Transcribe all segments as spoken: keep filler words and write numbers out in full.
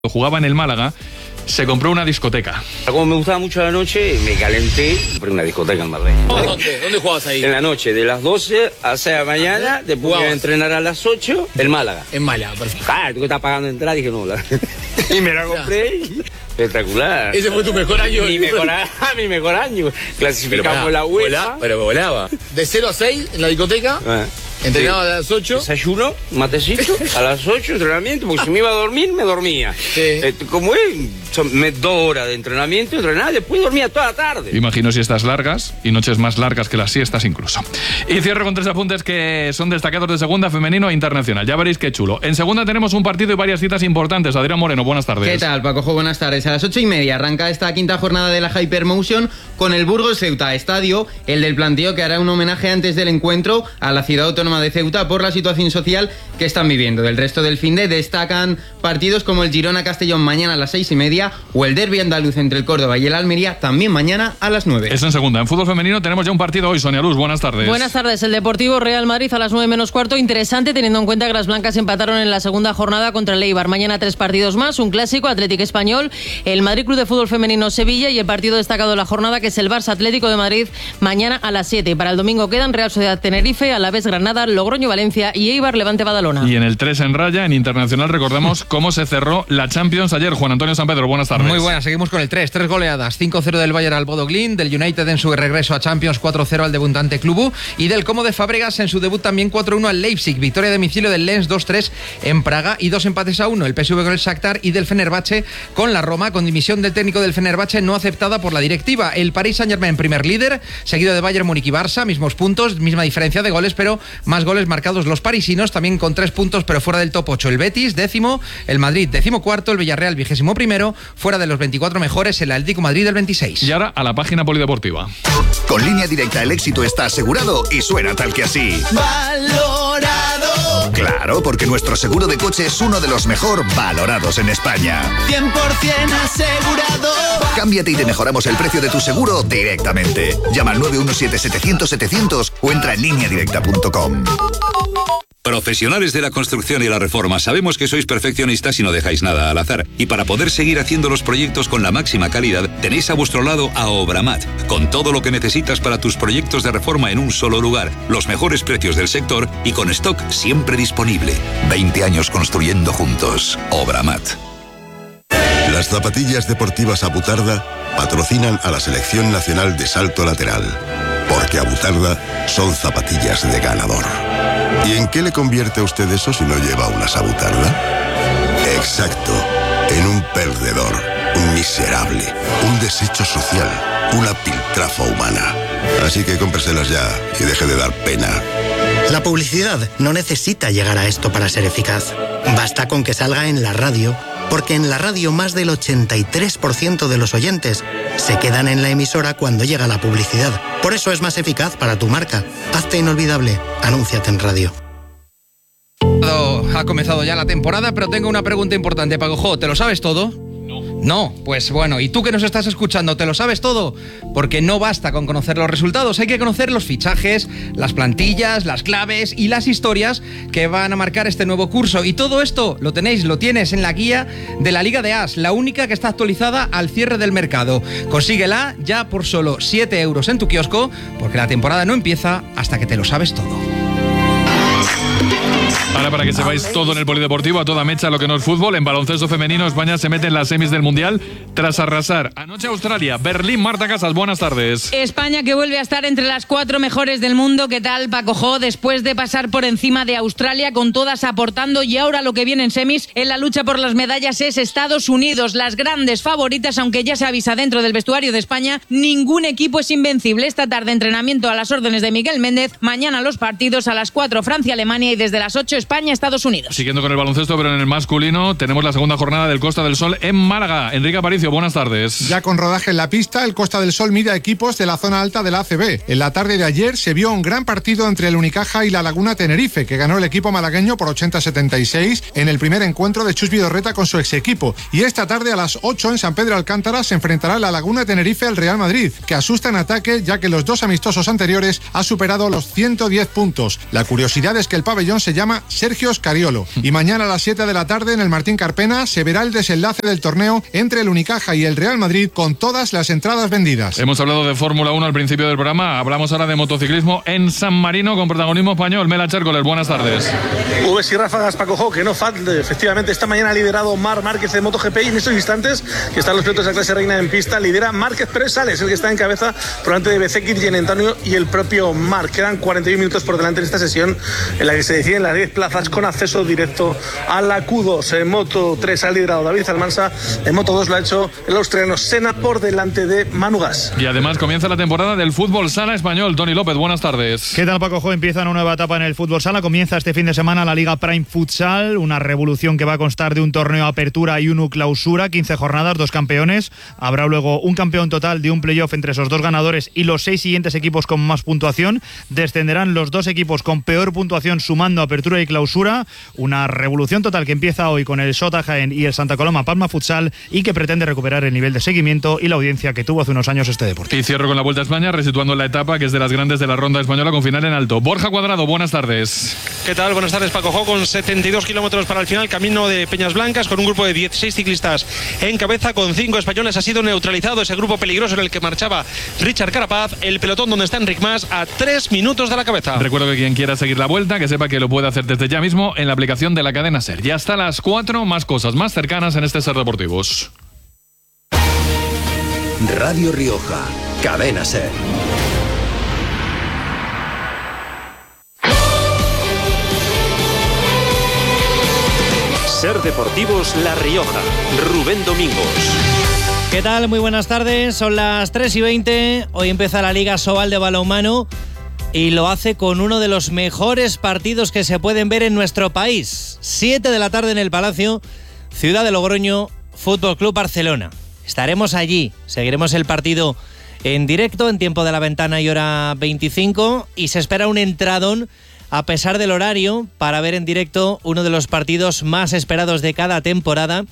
jugaba en el Málaga, se compró una discoteca. Como me gustaba mucho la noche, me calenté y compré una discoteca en Marbella. ¿Dónde? ¿Dónde jugabas ahí? En la noche, de las doce a seis de la mañana, después de entrenar a las ocho, el Málaga. En Málaga, perfecto. Claro, tú que estás pagando entrada, dije no, la... y me la compré y... Espectacular. Ese fue tu mejor año. Mi mejor año, mi mejor año. Clasificamos pero, la UEFA. Vola, pero volaba. De cero a seis en la discoteca. Ah. Entrenaba sí. A las ocho. Desayuno, matecito, a las ocho entrenamiento, porque si me iba a dormir, me dormía. Sí. Eh, como es, son dos horas de entrenamiento, entrenaba, después dormía toda la tarde. Imagino siestas largas y noches más largas que las siestas incluso. Y cierro con tres apuntes que son destacados de segunda, femenino e internacional. Ya veréis qué chulo. En segunda tenemos un partido y varias citas importantes. Adrián Moreno, buenas tardes. ¿Qué tal, Pacojo? Buenas tardes. A las ocho y media arranca esta quinta jornada de la Hypermotion con el Burgos Ceuta, estadio, el del planteo que hará un homenaje antes del encuentro a la ciudad autónoma de Ceuta por la situación social que están viviendo. Del resto del finde destacan partidos como el Girona-Castellón mañana a las seis y media o el derbi andaluz entre el Córdoba y el Almería también mañana a las nueve. Es en segunda. En fútbol femenino tenemos ya un partido hoy. Sonia Luz, buenas tardes. Buenas tardes. El Deportivo Real Madrid a las nueve menos cuarto. Interesante teniendo en cuenta que las blancas empataron en la segunda jornada contra el Eibar. Mañana tres partidos más. Un clásico, Atlético Español, el Madrid Club de Fútbol Femenino Sevilla y el partido destacado de la jornada que es el Barça Atlético de Madrid mañana a las siete. Para el domingo quedan Real Sociedad Tenerife, Alavés Granada, Logroño Valencia y Eibar Levante Badalona. Y en el tres en raya, en internacional, recordemos cómo se cerró la Champions ayer. Juan Antonio San Pedro, buenas tardes. Muy buenas, seguimos con el tres. Tres goleadas. cinco cero del Bayern al Bodo Glimt, del United en su regreso a Champions cuatro cero al debutante Club y del Como de Fábregas en su debut también cuatro uno al Leipzig. Victoria a domicilio del Lens dos tres en Praga y dos empates a uno. El P S V con el Shakhtar y del Fenerbahce con la Roma, con dimisión del técnico del Fenerbahce no aceptada por la directiva. El Paris Saint-Germain primer líder, seguido de Bayern Múnich y Barça, mismos puntos, misma diferencia de goles, pero más goles marcados los parisinos, también con tres puntos, pero fuera del top ocho. El Betis, décimo, el Madrid, décimo cuarto, el Villarreal, vigésimo primero, fuera de los veinticuatro mejores, el Atlético Madrid del veintiséis. Y ahora a la página polideportiva. Con Línea Directa el éxito está asegurado y suena tal que así. ¡Valorado! Claro, porque nuestro seguro de coche es uno de los mejor valorados en España. cien por ciento asegurado. Cámbiate y te mejoramos el precio de tu seguro directamente. Llama al nueve uno siete setecientos setecientos o entra en línea directa punto com. Profesionales de la construcción y la reforma, sabemos que sois perfeccionistas y no dejáis nada al azar. Y para poder seguir haciendo los proyectos con la máxima calidad, tenéis a vuestro lado a Obramat, con todo lo que necesitas para tus proyectos de reforma en un solo lugar, los mejores precios del sector y con stock siempre disponible. veinte años construyendo juntos. Obramat. Las zapatillas deportivas Abutarda patrocinan a la Selección Nacional de Salto Lateral, porque Abutarda son zapatillas de ganador. ¿Y en qué le convierte a usted eso si no lleva unas Abutarda? Exacto, en un perdedor, un miserable, un desecho social, una piltrafa humana. Así que cómpreselas ya y deje de dar pena. La publicidad no necesita llegar a esto para ser eficaz. Basta con que salga en la radio, porque en la radio más del ochenta y tres por ciento de los oyentes se quedan en la emisora cuando llega la publicidad. Por eso es más eficaz para tu marca. Hazte inolvidable. Anúnciate en radio. Ha comenzado ya la temporada, pero tengo una pregunta importante, Pagojo. ¿Te lo sabes todo? No. No, pues bueno, ¿y tú que nos estás escuchando, te lo sabes todo? Porque no basta con conocer los resultados, hay que conocer los fichajes, las plantillas, las claves y las historias que van a marcar este nuevo curso. Y todo esto lo tenéis, lo tienes en la guía de la Liga de As, la única que está actualizada al cierre del mercado. Consíguela ya por solo siete euros en tu kiosco, porque la temporada no empieza hasta que te lo sabes todo. Ahora, para que sepáis todo en el polideportivo, a toda mecha lo que no es fútbol, en baloncesto femenino España se mete en las semis del Mundial tras arrasar anoche Australia, Berlín. Marta Casas, buenas tardes. España que vuelve a estar entre las cuatro mejores del mundo. ¿Qué tal, Paco Jo? Después de pasar por encima de Australia, con todas aportando, y ahora lo que viene en semis en la lucha por las medallas es Estados Unidos, las grandes favoritas, aunque ya se avisa dentro del vestuario de España, ningún equipo es invencible. Esta tarde entrenamiento a las órdenes de Miguel Méndez, mañana los partidos a las cuatro Francia-Alemania y desde las ocho España-Estados Unidos. Siguiendo con el baloncesto, pero en el masculino, tenemos la segunda jornada del Costa del Sol en Málaga. Enrique Aparicio, buenas tardes. Ya con rodaje en la pista, el Costa del Sol mide a equipos de la zona alta de la A C B. En la tarde de ayer se vio un gran partido entre el Unicaja y la Laguna Tenerife, que ganó el equipo malagueño por ochenta a setenta y seis en el primer encuentro de Chus Vidorreta con su ex equipo. Y esta tarde a las ocho en San Pedro Alcántara se enfrentará la Laguna Tenerife al Real Madrid, que asusta en ataque ya que los dos amistosos anteriores ha superado los ciento diez puntos. La curiosidad es que el pabellón se llama Sergio Scariolo. Y mañana a las siete de la tarde en el Martín Carpena se verá el desenlace del torneo entre el Unicaja y el Real Madrid con todas las entradas vendidas. Hemos hablado de Fórmula uno al principio del programa, hablamos ahora de motociclismo en San Marino con protagonismo español. Mela Chércoles, buenas tardes. Ubes y ráfagas, Paco Jo, que no falte. Efectivamente, esta mañana ha liderado Marc Márquez de MotoGP y en estos instantes que están los pilotos de la clase reina en pista, lidera Márquez Pérez Sales, el que está en cabeza por delante de Bezzecchi, Gian Antonio y el propio Marc. Quedan cuarenta y uno minutos por delante en esta sesión en la que se deciden las diez plazas con acceso directo a la Q dos. En Moto tres ha liderado David Almansa, en Moto dos lo ha hecho el australiano Senna por delante de Manu Gas. Y además comienza la temporada del fútbol sala español. Tony López, buenas tardes. ¿Qué tal, Paco Jo? Empieza una nueva etapa en el fútbol sala. Comienza este fin de semana la Liga Prime Futsal, una revolución que va a constar de un torneo apertura y uno clausura, quince jornadas, dos campeones. Habrá luego un campeón total de un playoff entre esos dos ganadores y los seis siguientes equipos con más puntuación. Descenderán los dos equipos con peor puntuación sumando apertura y clausura. Una revolución total que empieza hoy con el Sota Jaén y el Santa Coloma Palma Futsal y que pretende recuperar el nivel de seguimiento y la audiencia que tuvo hace unos años este deporte. Y cierro con la Vuelta a España, resituando la etapa que es de las grandes de la ronda española con final en alto. Borja Cuadrado, buenas tardes. ¿Qué tal? Buenas tardes, Paco Jo, con setenta y dos kilómetros para el final, camino de Peñas Blancas, con un grupo de dieciséis ciclistas en cabeza, con cinco españoles. Ha sido neutralizado ese grupo peligroso en el que marchaba Richard Carapaz, el pelotón donde está Enric Mas a tres minutos de la cabeza. Recuerdo que quien quiera seguir la Vuelta, que sepa que lo puede hacer desde ya mismo en la aplicación de la cadena SER. Ya hasta las cuatro, más cosas más cercanas en este SER Deportivos. Radio Rioja, cadena SER. SER Deportivos La Rioja, Rubén Domingos. ¿Qué tal? Muy buenas tardes, son las tres y veinte, hoy empieza la Liga Sobal de balonmano y lo hace con uno de los mejores partidos que se pueden ver en nuestro país. siete de la tarde en el Palacio, Ciudad de Logroño, Fútbol Club Barcelona. Estaremos allí, seguiremos el partido en directo en tiempo de la ventana y hora veinticinco y se espera un entradón a pesar del horario para ver en directo uno de los partidos más esperados de cada temporada.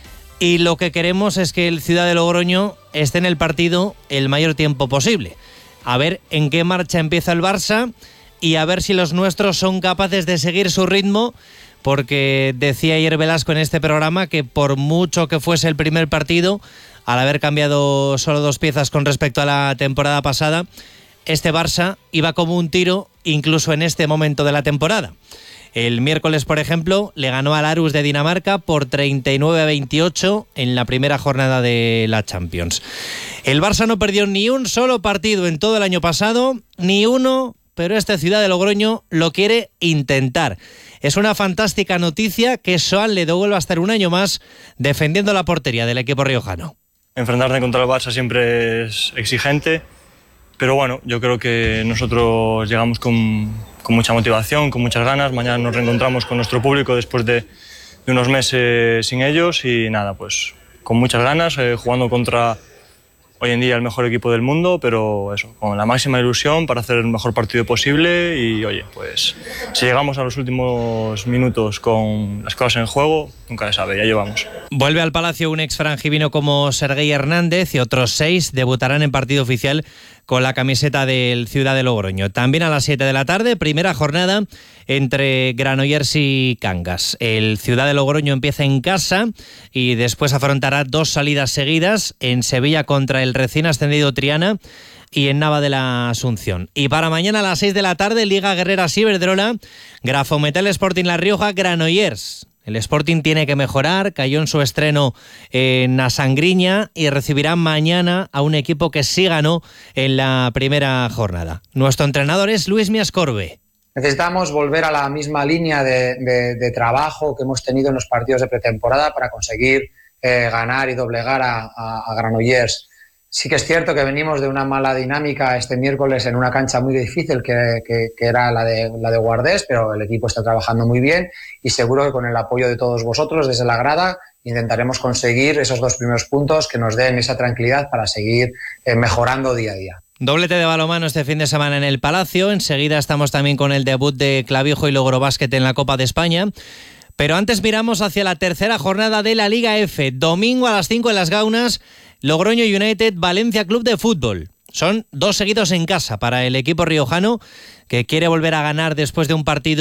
Y lo que queremos es que el Ciudad de Logroño esté en el partido el mayor tiempo posible. A ver en qué marcha empieza el Barça y a ver si los nuestros son capaces de seguir su ritmo, porque decía ayer Velasco en este programa que por mucho que fuese el primer partido, al haber cambiado solo dos piezas con respecto a la temporada pasada, este Barça iba como un tiro incluso en este momento de la temporada. El miércoles, por ejemplo, le ganó al Aarhus de Dinamarca por treinta y nueve a veintiocho en la primera jornada de la Champions. El Barça no perdió ni un solo partido en todo el año pasado, ni uno, pero este Ciudad de Logroño lo quiere intentar. Es una fantástica noticia que Soan Ledo vuelva a estar un año más defendiendo la portería del equipo riojano. Enfrentarse contra el Barça siempre es exigente, pero bueno, yo creo que nosotros llegamos con, con mucha motivación, con muchas ganas. Mañana nos reencontramos con nuestro público después de, de unos meses sin ellos y nada, pues con muchas ganas, eh, jugando contra hoy en día el mejor equipo del mundo, pero eso, con la máxima ilusión para hacer el mejor partido posible y oye, pues si llegamos a los últimos minutos con las cosas en juego, nunca se sabe, ya llevamos. Vuelve al Palacio un ex frangivino como Serguei Hernández y otros seis debutarán en partido oficial con la camiseta del Ciudad de Logroño. También a las siete de la tarde, primera jornada entre Granollers y Cangas. El Ciudad de Logroño empieza en casa y después afrontará dos salidas seguidas en Sevilla contra el recién ascendido Triana y en Nava de la Asunción. Y para mañana a las seis de la tarde, Liga Guerrera Ciberdrola, Grafometal Sporting La Rioja, Granollers. El Sporting tiene que mejorar, cayó en su estreno en la Sangriña y recibirá mañana a un equipo que sí ganó en la primera jornada. Nuestro entrenador es Luis Miascorbe. Necesitamos volver a la misma línea de, de, de trabajo que hemos tenido en los partidos de pretemporada para conseguir eh, ganar y doblegar a, a, a Granollers. Sí que es cierto que venimos de una mala dinámica este miércoles en una cancha muy difícil que, que, que era la de, la de Guardés, pero el equipo está trabajando muy bien y seguro que con el apoyo de todos vosotros desde la grada intentaremos conseguir esos dos primeros puntos que nos den esa tranquilidad para seguir eh, mejorando día a día. Doblete de balonmano este fin de semana en el Palacio. Enseguida estamos también con el debut de Clavijo y Logrobásquet en la Copa de España. Pero antes miramos hacia la tercera jornada de la Liga F. Domingo a las cinco en Las Gaunas, Logroño United, Valencia Club de Fútbol. Son dos seguidos en casa para el equipo riojano que quiere volver a ganar después de un partido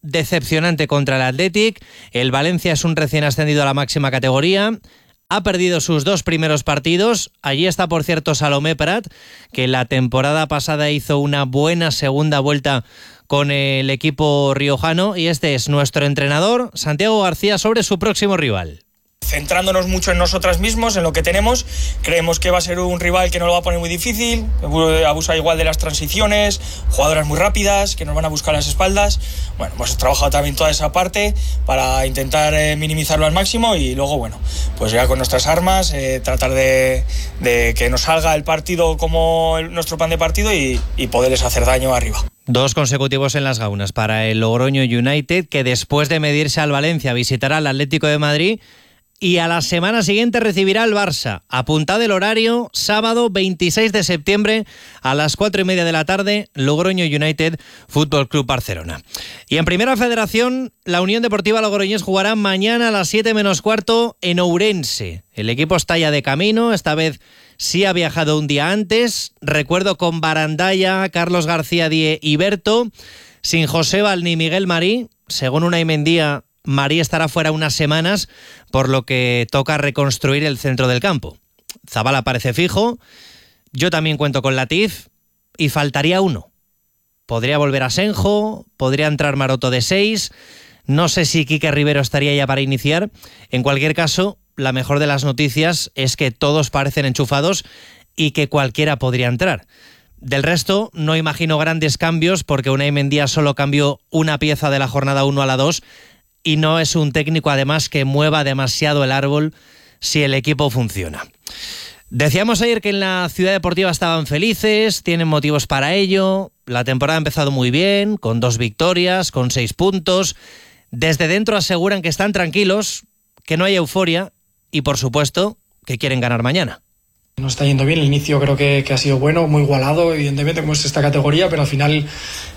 decepcionante contra el Athletic. El Valencia es un recién ascendido a la máxima categoría. Ha perdido sus dos primeros partidos. Allí está, por cierto, Salomé Prat, que la temporada pasada hizo una buena segunda vuelta con el equipo riojano. Y este es nuestro entrenador, Santiago García, sobre su próximo rival. Centrándonos mucho en nosotras mismos, en lo que tenemos, creemos que va a ser un rival que nos lo va a poner muy difícil, abusa igual de las transiciones, jugadoras muy rápidas, que nos van a buscar las espaldas. Bueno, hemos trabajado también toda esa parte para intentar eh, minimizarlo al máximo y luego, bueno, pues ya con nuestras armas, eh, tratar de, de que nos salga el partido como el, nuestro plan de partido y, y poderles hacer daño arriba. Dos consecutivos en las gaunas para el Logroño United, que después de medirse al Valencia visitará al Atlético de Madrid y a la semana siguiente recibirá al Barça. Apuntad el horario, sábado veintiséis de septiembre a las cuatro y media de la tarde, Logroño United Fútbol Club Barcelona. Y en Primera Federación, la Unión Deportiva Logroñés jugará mañana a las siete menos cuarto en Ourense. El equipo está ya de camino, esta vez sí ha viajado un día antes. Recuerdo con Barandaya, Carlos García Die y Berto, sin Josébal ni Miguel Marí. Según Unai Mendía, Marí estará fuera unas semanas, por lo que toca reconstruir el centro del campo. Zabala parece fijo, yo también cuento con Latif y faltaría uno. Podría volver a Senjo, podría entrar Maroto de seis, no sé si Quique Rivero estaría ya para iniciar. En cualquier caso, la mejor de las noticias es que todos parecen enchufados y que cualquiera podría entrar. Del resto, no imagino grandes cambios porque Unai Mendía solo cambió una pieza de la jornada uno a la dos y no es un técnico además que mueva demasiado el árbol si el equipo funciona. Decíamos ayer que en la Ciudad Deportiva estaban felices, tienen motivos para ello. La temporada ha empezado muy bien, con dos victorias, con seis puntos. Desde dentro aseguran que están tranquilos, que no hay euforia y, por supuesto, que quieren ganar mañana. Nos está yendo bien, el inicio creo que, que ha sido bueno, muy igualado, evidentemente, como es esta categoría, pero al final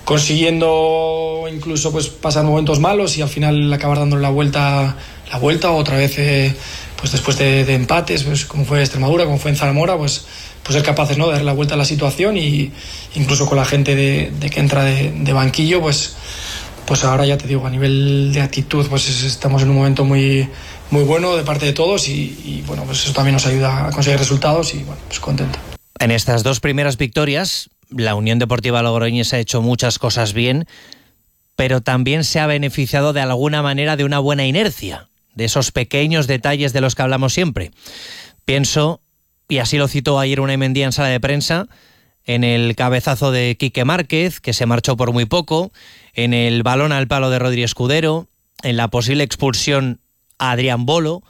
consiguiendo incluso pues pasar momentos malos y al final acabar dándole la vuelta, la vuelta otra vez eh, pues después de, de empates, pues como fue Extremadura, como fue en Zamora, pues, pues ser capaces, ¿no?, de darle la vuelta a la situación y incluso con la gente de, de que entra de, de banquillo, pues, pues ahora ya te digo, a nivel de actitud, pues estamos en un momento muy... muy bueno de parte de todos y, y bueno, pues eso también nos ayuda a conseguir resultados y bueno, pues contento. En estas dos primeras victorias, la Unión Deportiva Logroñés ha hecho muchas cosas bien, pero también se ha beneficiado de alguna manera de una buena inercia, de esos pequeños detalles de los que hablamos siempre. Pienso, y así lo citó ayer Unai Mendía en sala de prensa, en el cabezazo de Quique Márquez, que se marchó por muy poco, en el balón al palo de Rodri Escudero, en la posible expulsión a Adrián Bolo,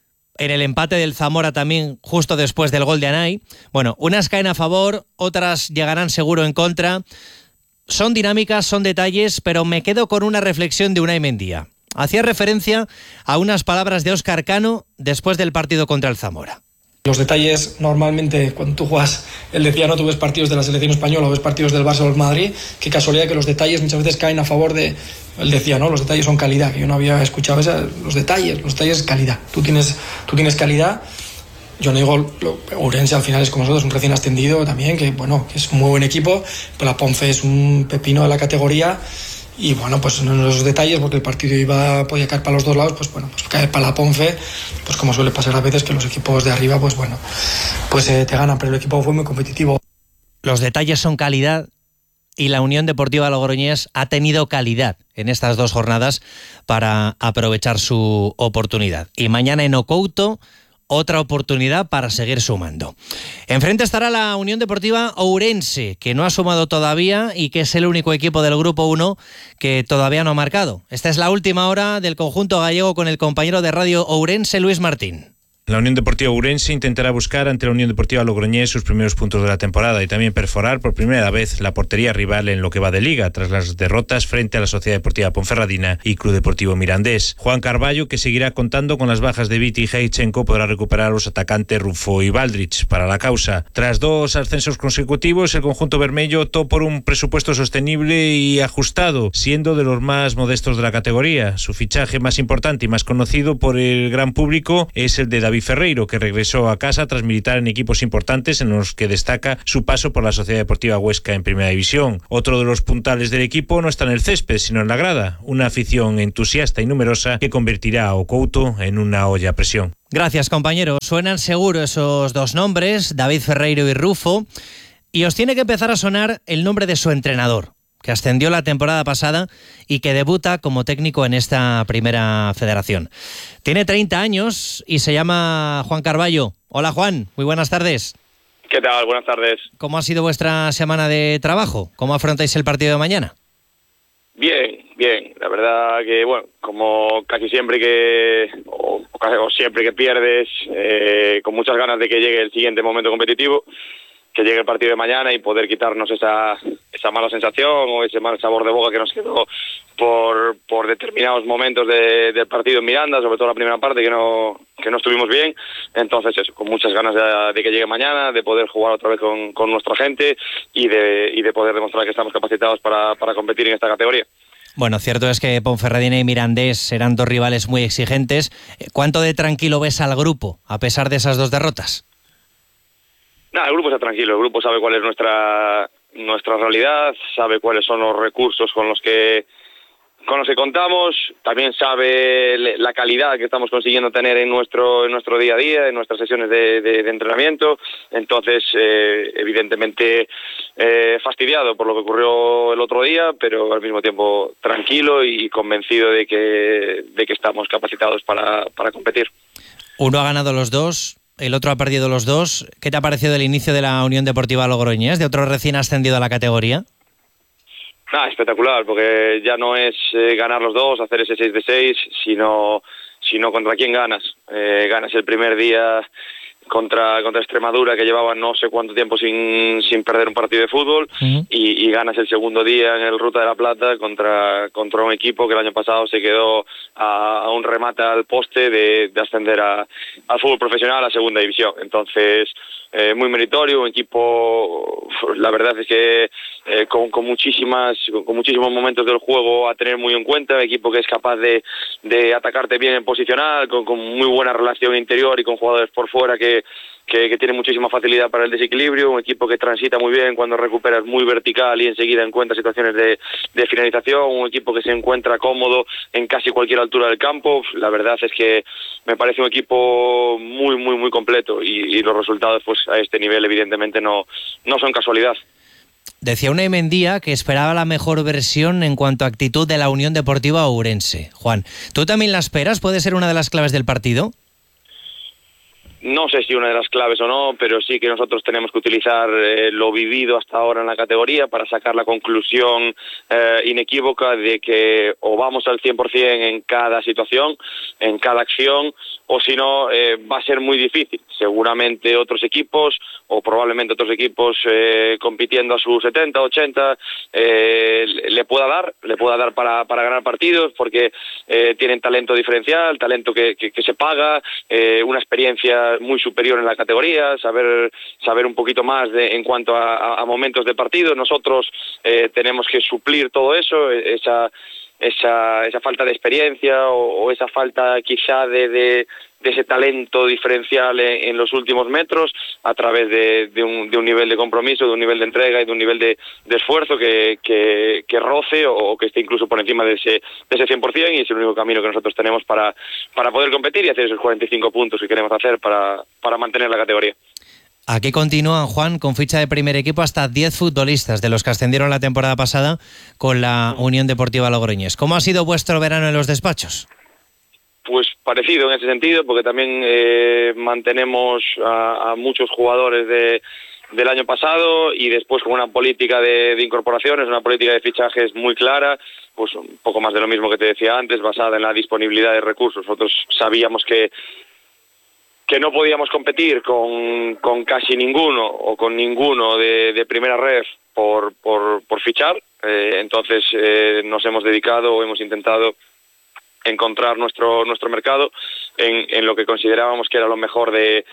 en el empate del Zamora también justo después del gol de Anay. Bueno, unas caen a favor, otras llegarán seguro en contra. Son dinámicas, son detalles, pero me quedo con una reflexión de Unai Mendía. Hacía referencia a unas palabras de Óscar Cano después del partido contra el Zamora. Los detalles, normalmente, cuando tú juegas, él decía, no, tú ves partidos de la selección española o ves partidos del Barça o del Madrid, qué casualidad que los detalles muchas veces caen a favor de... Él decía, no, los detalles son calidad, que yo no había escuchado esa, los detalles, los detalles es calidad. Tú tienes, tú tienes calidad. Yo no digo, lo, Ourense al final es como nosotros, un recién ascendido también, que bueno, que es un muy buen equipo, pero la Ponce es un pepino de la categoría. Y bueno, pues en los detalles, porque el partido iba, podía caer para los dos lados, pues bueno, pues cae para la Ponce, pues como suele pasar a veces que los equipos de arriba, pues bueno, pues eh, te ganan, pero el equipo fue muy competitivo. Los detalles son calidad y la Unión Deportiva Logroñés ha tenido calidad en estas dos jornadas para aprovechar su oportunidad. Y mañana en Ocouto, otra oportunidad para seguir sumando. Enfrente estará la Unión Deportiva Ourense, que no ha sumado todavía y que es el único equipo del Grupo uno que todavía no ha marcado. Esta es la última hora del conjunto gallego con el compañero de radio Ourense, Luis Martín. La Unión Deportiva Ourense intentará buscar ante la Unión Deportiva Logroñés sus primeros puntos de la temporada y también perforar por primera vez la portería rival en lo que va de liga, tras las derrotas frente a la Sociedad Deportiva Ponferradina y Club Deportivo Mirandés. Juan Carballo, que seguirá contando con las bajas de Viti y Heichenko, podrá recuperar a los atacantes Rufo y Baldrich para la causa. Tras dos ascensos consecutivos, el conjunto bermello optó por un presupuesto sostenible y ajustado, siendo de los más modestos de la categoría. Su fichaje más importante y más conocido por el gran público es el de David David Ferreiro, que regresó a casa tras militar en equipos importantes en los que destaca su paso por la Sociedad Deportiva Huesca en Primera División. Otro de los puntales del equipo no está en el césped, sino en la grada, una afición entusiasta y numerosa que convertirá a Ocouto en una olla a presión. Gracias, compañero. Suenan seguro esos dos nombres, David Ferreiro y Rufo, y os tiene que empezar a sonar el nombre de su entrenador, que ascendió la temporada pasada y que debuta como técnico en esta primera federación. Tiene treinta años y se llama Juan Carballo. Hola, Juan, muy buenas tardes. ¿Qué tal? Buenas tardes. ¿Cómo ha sido vuestra semana de trabajo? ¿Cómo afrontáis el partido de mañana? Bien, bien. La verdad que, bueno, como casi siempre que, o, o siempre que pierdes, eh, con muchas ganas de que llegue el siguiente momento competitivo, que llegue el partido de mañana y poder quitarnos esa esa mala sensación o ese mal sabor de boca que nos quedó por por determinados momentos de, del partido en Miranda, sobre todo la primera parte que no que no estuvimos bien. Entonces eso, con muchas ganas de, de que llegue mañana, de poder jugar otra vez con, con nuestra gente y de y de poder demostrar que estamos capacitados para, para competir en esta categoría. Bueno, cierto es que Ponferradina y Mirandés eran dos rivales muy exigentes. ¿Cuánto de tranquilo ves al grupo a pesar de esas dos derrotas? Nada, el grupo está tranquilo, el grupo sabe cuál es nuestra nuestra realidad, sabe cuáles son los recursos con los que con los que contamos, también sabe la calidad que estamos consiguiendo tener en nuestro en nuestro día a día, en nuestras sesiones de, de, de entrenamiento. Entonces, eh, evidentemente, eh, fastidiado por lo que ocurrió el otro día, pero al mismo tiempo tranquilo y convencido de que de que estamos capacitados para, para competir. Uno ha ganado los dos, el otro ha perdido los dos. ¿Qué te ha parecido el inicio de la Unión Deportiva Logroñés, de otro recién ascendido a la categoría? Ah, espectacular, porque ya no es eh, ganar los dos, hacer ese seis de seis, sino, sino contra quién ganas. Eh, ganas el primer día contra contra Extremadura, que llevaba no sé cuánto tiempo sin, sin perder un partido de fútbol, uh-huh. y, y ganas el segundo día en el Ruta de la Plata contra contra un equipo que el año pasado se quedó a, a un remate al poste de, de ascender a, al fútbol profesional a segunda división. Entonces, eh, muy meritorio, un equipo, la verdad es que eh, con, con muchísimas con, con muchísimos momentos del juego a tener muy en cuenta, un equipo que es capaz de, de atacarte bien en posicional, con, con muy buena relación interior y con jugadores por fuera que Que, que tiene muchísima facilidad para el desequilibrio, un equipo que transita muy bien cuando recuperas muy vertical y enseguida encuentra situaciones de, de finalización, un equipo que se encuentra cómodo en casi cualquier altura del campo. La verdad es que me parece un equipo muy, muy, muy completo y, y los resultados pues a este nivel evidentemente no, no son casualidad. Decía Unai Mendía que esperaba la mejor versión en cuanto a actitud de la Unión Deportiva Ourense. Juan, ¿tú también la esperas? ¿Puede ser una de las claves del partido? No sé si una de las claves o no, pero sí que nosotros tenemos que utilizar eh, lo vivido hasta ahora en la categoría para sacar la conclusión eh, inequívoca de que o vamos al cien por ciento en cada situación, en cada acción, o si no, eh, va a ser muy difícil. Seguramente otros equipos, o probablemente otros equipos eh, compitiendo a su setenta, ochenta, eh, le pueda dar, le pueda dar para, para ganar partidos, porque eh, tienen talento diferencial, talento que, que, que se paga, eh, una experiencia muy superior en la categoría, saber saber un poquito más de, en cuanto a, a momentos de partido. Nosotros eh, tenemos que suplir todo eso, esa esa esa falta de experiencia o, o esa falta quizá de, de, de ese talento diferencial en, en los últimos metros a través de, de, un, de un nivel de compromiso, de un nivel de entrega y de un nivel de, de esfuerzo que, que, que roce o que esté incluso por encima de ese, de ese cien por ciento, y es el único camino que nosotros tenemos para, para poder competir y hacer esos cuarenta y cinco puntos que queremos hacer para, para mantener la categoría. Aquí continúan, Juan, con ficha de primer equipo hasta diez futbolistas de los que ascendieron la temporada pasada con la Unión Deportiva Logroñés. ¿Cómo ha sido vuestro verano en los despachos? Pues parecido en ese sentido, porque también eh, mantenemos a, a muchos jugadores de, del año pasado y después con una política de, de incorporaciones, una política de fichajes muy clara, pues un poco más de lo mismo que te decía antes, basada en la disponibilidad de recursos. Nosotros sabíamos que que no podíamos competir con, con casi ninguno o con ninguno de, de primera ref por, por, por fichar, eh, entonces eh, nos hemos dedicado o hemos intentado encontrar nuestro nuestro mercado en, en lo que considerábamos que era lo mejor de,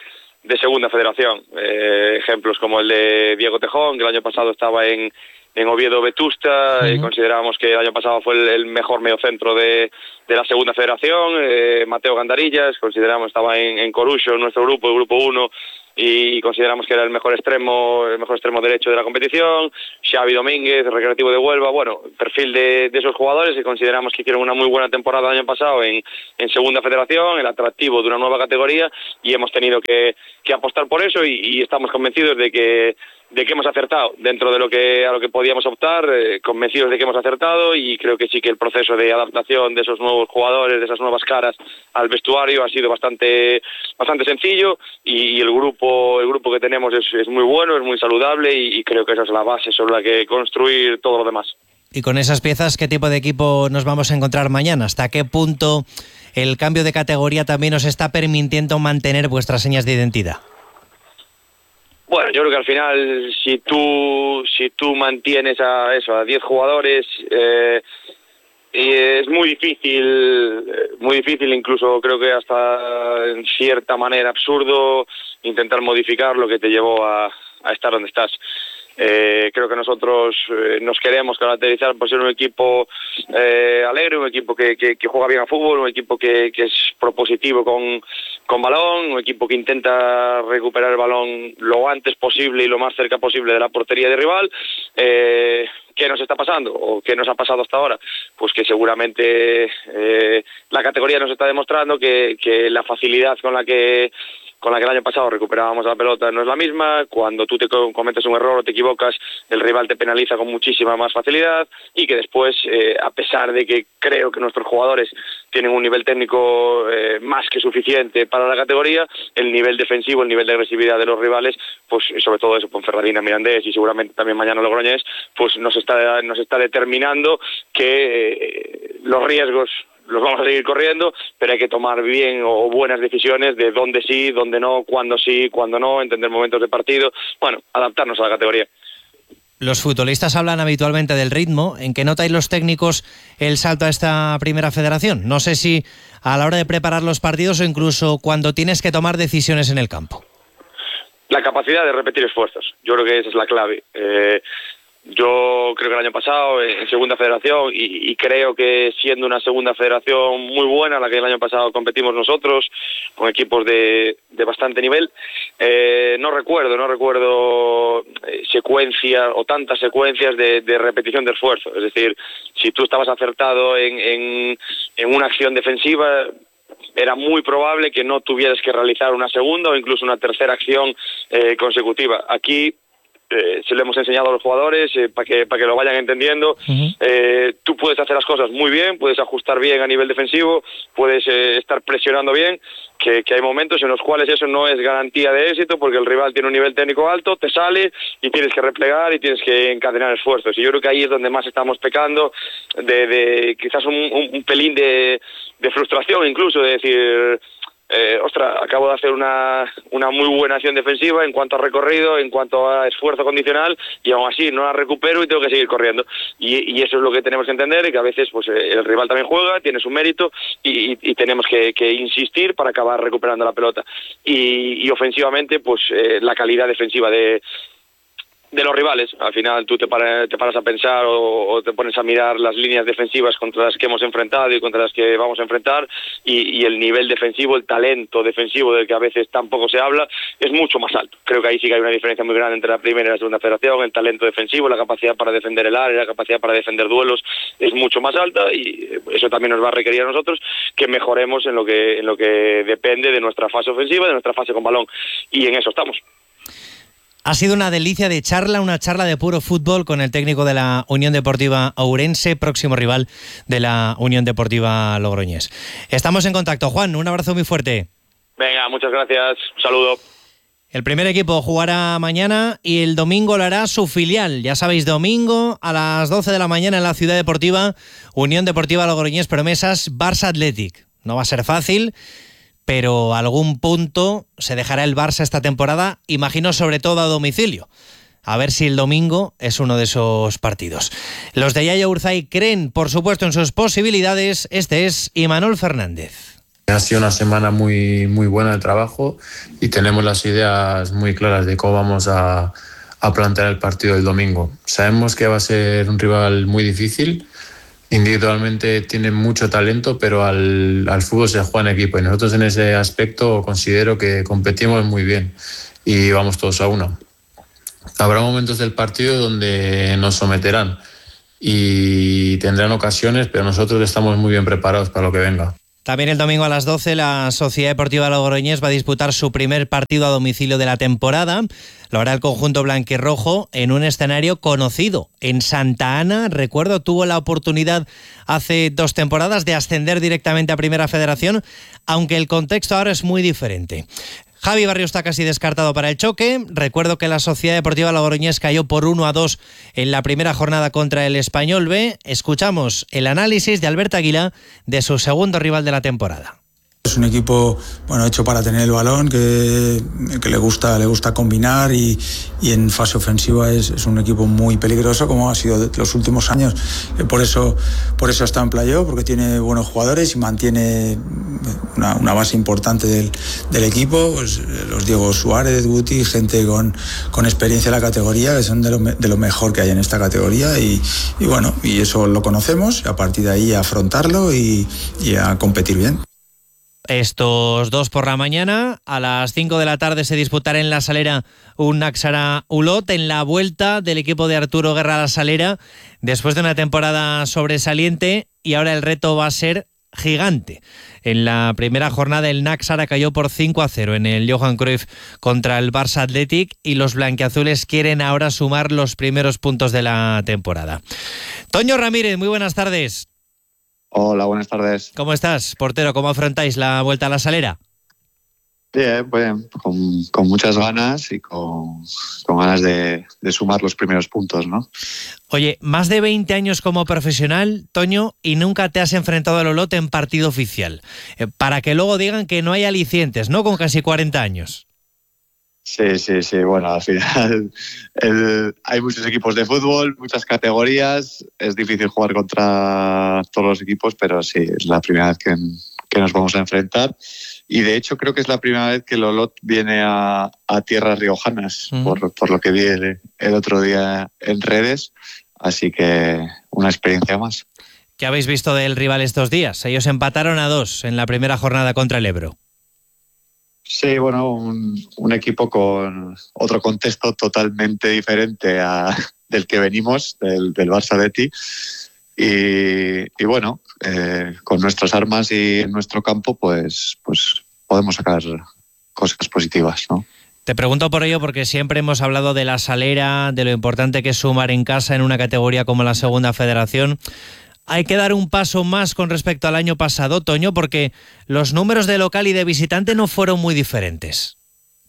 de Segunda Federación. Eh, ejemplos como el de Diego Tejón, que el año pasado estaba en, en Oviedo Vetusta, uh-huh. y consideramos que el año pasado fue el, el mejor mediocentro de, de la Segunda Federación. Eh, Mateo Gandarillas, consideramos estaba en, en Coruxo, en nuestro grupo, el grupo uno, y consideramos que era el mejor extremo el mejor extremo derecho de la competición. Xavi Domínguez, Recreativo de Huelva, bueno, perfil de, de esos jugadores que consideramos que hicieron una muy buena temporada el año pasado en, en Segunda Federación, el atractivo de una nueva categoría, y hemos tenido que, que apostar por eso, y, y estamos convencidos de que de que hemos acertado dentro de lo que a lo que podíamos optar, eh, convencidos de que hemos acertado, y creo que sí que el proceso de adaptación de esos nuevos jugadores, de esas nuevas caras al vestuario ha sido bastante bastante sencillo, y, y el grupo el grupo que tenemos es, es muy bueno, es muy saludable, y, y creo que esa es la base sobre la que construir todo lo demás. Y con esas piezas, ¿qué tipo de equipo nos vamos a encontrar mañana? ¿Hasta qué punto el cambio de categoría también os está permitiendo mantener vuestras señas de identidad? Bueno, yo creo que al final, si tú si tú mantienes a eso a diez jugadores, eh, y es muy difícil, muy difícil, incluso creo que hasta en cierta manera absurdo, intentar modificar lo que te llevó a, a estar donde estás. Eh, creo que nosotros eh, nos queremos caracterizar por ser un equipo eh, alegre, un equipo que, que, que juega bien a fútbol, un equipo que, que es propositivo con, con balón, un equipo que intenta recuperar el balón lo antes posible y lo más cerca posible de la portería de rival. Eh, ¿Qué nos está pasando? ¿O qué nos ha pasado hasta ahora? Pues que seguramente eh, la categoría nos está demostrando que, que la facilidad con la que con la que el año pasado recuperábamos la pelota no es la misma. Cuando tú te cometes un error o te equivocas, el rival te penaliza con muchísima más facilidad, y que después, eh, a pesar de que creo que nuestros jugadores tienen un nivel técnico eh, más que suficiente para la categoría, el nivel defensivo, el nivel de agresividad de los rivales, pues sobre todo eso, Ponferradina, Mirandés y seguramente también mañana Logroñés, pues nos está, nos está determinando que eh, los riesgos los vamos a seguir corriendo, pero hay que tomar bien o buenas decisiones de dónde sí, dónde no, cuándo sí, cuándo no, entender momentos de partido, bueno, adaptarnos a la categoría. Los futbolistas hablan habitualmente del ritmo. ¿En qué notáis los técnicos el salto a esta primera federación? No sé si a la hora de preparar los partidos o incluso cuando tienes que tomar decisiones en el campo. La capacidad de repetir esfuerzos, yo creo que esa es la clave. Eh, Yo creo que el año pasado en Segunda Federación, y, y creo que siendo una Segunda Federación muy buena, la que el año pasado competimos nosotros, con equipos de, de bastante nivel, eh, no recuerdo, no recuerdo secuencias o tantas secuencias de, de repetición de esfuerzo. Es decir, si tú estabas acertado en, en, en una acción defensiva, era muy probable que no tuvieras que realizar una segunda o incluso una tercera acción eh, consecutiva. Aquí Eh, se lo hemos enseñado a los jugadores eh, para que para que lo vayan entendiendo. Uh-huh. Eh, tú puedes hacer las cosas muy bien, puedes ajustar bien a nivel defensivo, puedes eh, estar presionando bien, que, que hay momentos en los cuales eso no es garantía de éxito porque el rival tiene un nivel técnico alto, te sale y tienes que replegar y tienes que encadenar esfuerzos. Y yo creo que ahí es donde más estamos pecando, de, de quizás un, un, un pelín de, de frustración incluso, de decir... Eh, ostras, acabo de hacer una, una muy buena acción defensiva en cuanto a recorrido, en cuanto a esfuerzo condicional, y aún así no la recupero y tengo que seguir corriendo. Y, y eso es lo que tenemos que entender, y que a veces pues el rival también juega, tiene su mérito, y, y, y tenemos que, que insistir para acabar recuperando la pelota. Y, y ofensivamente, pues eh, la calidad defensiva de... de los rivales. Al final tú te, para, te paras a pensar o, o te pones a mirar las líneas defensivas contra las que hemos enfrentado y contra las que vamos a enfrentar, y, y el nivel defensivo, el talento defensivo del que a veces tampoco se habla, es mucho más alto. Creo que ahí sí que hay una diferencia muy grande entre la primera y la segunda federación. El talento defensivo, la capacidad para defender el área, la capacidad para defender duelos es mucho más alta, y eso también nos va a requerir a nosotros que mejoremos en lo que, en lo que depende de nuestra fase ofensiva, de nuestra fase con balón, y en eso estamos. Ha sido una delicia de charla, una charla de puro fútbol con el técnico de la Unión Deportiva Ourense, próximo rival de la Unión Deportiva Logroñés. Estamos en contacto, Juan, un abrazo muy fuerte. Venga, muchas gracias, un saludo. El primer equipo jugará mañana y el domingo lo hará su filial. Ya sabéis, domingo a las doce de la mañana en la Ciudad Deportiva, Unión Deportiva Logroñés Promesas, Barça Athletic. No va a ser fácil, pero algún punto se dejará el Barça esta temporada, imagino sobre todo a domicilio. A ver si el domingo es uno de esos partidos. Los de Yaya Urzay creen, por supuesto, en sus posibilidades. Este es Imanol Fernández. Ha sido una semana muy, muy buena de trabajo y tenemos las ideas muy claras de cómo vamos a, a plantear el partido del domingo. Sabemos que va a ser un rival muy difícil. Individualmente tienen mucho talento, pero al, al fútbol se juega en equipo y nosotros en ese aspecto considero que competimos muy bien y vamos todos a una. Habrá momentos del partido donde nos someterán y tendrán ocasiones, pero nosotros estamos muy bien preparados para lo que venga. También el domingo a las doce la Sociedad Deportiva Logroñés va a disputar su primer partido a domicilio de la temporada. Lo hará el conjunto blanquirrojo en un escenario conocido. En Santa Ana, recuerdo, tuvo la oportunidad hace dos temporadas de ascender directamente a Primera Federación, aunque el contexto ahora es muy diferente. Javi Barrio está casi descartado para el choque. Recuerdo que la Sociedad Deportiva Logroñés cayó por uno a dos en la primera jornada contra el Español B. Escuchamos el análisis de Albert Aguilá de su segundo rival de la temporada. Es un equipo bueno hecho para tener el balón, que, que le gusta le gusta combinar y, y en fase ofensiva es, es un equipo muy peligroso, como ha sido los últimos años. Por eso por eso está en playoff, porque tiene buenos jugadores y mantiene una, una base importante del, del equipo. Pues los Diego Suárez, Guti, gente con, con experiencia en la categoría, que son de lo, de lo mejor que hay en esta categoría y, y bueno, y eso lo conocemos, y a partir de ahí a afrontarlo y, y a competir bien. Estos dos por la mañana, a las cinco de la tarde se disputará en La Salera un Náxara Ulot en la vuelta del equipo de Arturo Guerra a La Salera después de una temporada sobresaliente, y ahora el reto va a ser gigante. En la primera jornada el Náxara cayó por cinco a cero en el Johan Cruyff contra el Barça Athletic y los blanquiazules quieren ahora sumar los primeros puntos de la temporada. Toño Ramírez, muy buenas tardes. Hola, buenas tardes. ¿Cómo estás, portero? ¿Cómo afrontáis la vuelta a La Salera? Bien, bien, con, con muchas ganas y con, con ganas de, de sumar los primeros puntos, ¿no? Oye, más de veinte años como profesional, Toño, y nunca te has enfrentado al Olot en partido oficial. Eh, para que luego digan que no hay alicientes, ¿no? Con casi cuarenta años. Sí, sí, sí. Bueno, al final el, hay muchos equipos de fútbol, muchas categorías. Es difícil jugar contra todos los equipos, pero sí, es la primera vez que, que nos vamos a enfrentar. Y de hecho creo que es la primera vez que el Olot viene a, a tierras riojanas, uh-huh. por, por lo que vi el, el otro día en redes. Así que una experiencia más. ¿Qué habéis visto del rival estos días? Ellos empataron a dos en la primera jornada contra el Ebro. Sí, bueno, un, un equipo con otro contexto totalmente diferente a, del que venimos, del, del Barça Athletic. Y, y bueno, eh, con nuestras armas y en nuestro campo, pues, pues podemos sacar cosas positivas, ¿no? Te pregunto por ello porque siempre hemos hablado de La Salera, de lo importante que es sumar en casa en una categoría como la Segunda Federación. Hay que dar un paso más con respecto al año pasado, Toño, porque los números de local y de visitante no fueron muy diferentes.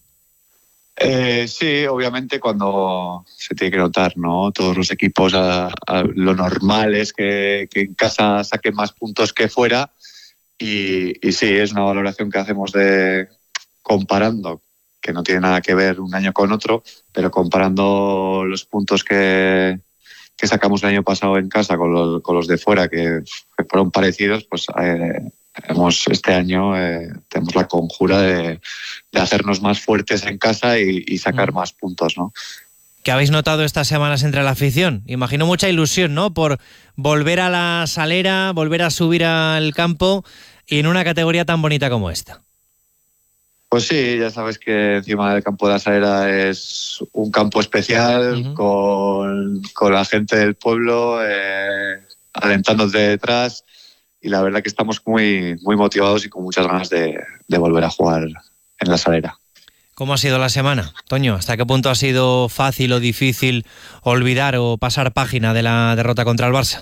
Eh, sí, obviamente cuando se tiene que notar, ¿no? Todos los equipos, a, a lo normal es que, que en casa saquen más puntos que fuera y, y sí, es una valoración que hacemos de comparando, que no tiene nada que ver un año con otro, pero comparando los puntos que... que sacamos el año pasado en casa con los, con los de fuera, que, que fueron parecidos, pues eh, hemos este año eh, tenemos la conjura de, de hacernos más fuertes en casa y, y sacar mm. más puntos, ¿no? ¿Qué habéis notado estas semanas entre la afición? Imagino mucha ilusión, ¿no? Por volver a La Salera, volver a subir al campo y en una categoría tan bonita como esta. Pues sí, ya sabes que encima del campo de La Salera es un campo especial, uh-huh. con, con la gente del pueblo eh, alentándote detrás, y la verdad que estamos muy, muy motivados y con muchas ganas de, de volver a jugar en La Salera. ¿Cómo ha sido la semana, Toño? ¿Hasta qué punto ha sido fácil o difícil olvidar o pasar página de la derrota contra el Barça?